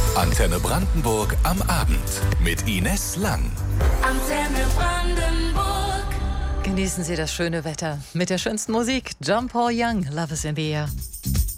Antenne Brandenburg am Abend mit Ines Lang. Antenne Brandenburg. Genießen Sie das schöne Wetter mit der schönsten Musik. John Paul Young, Love is in the Air.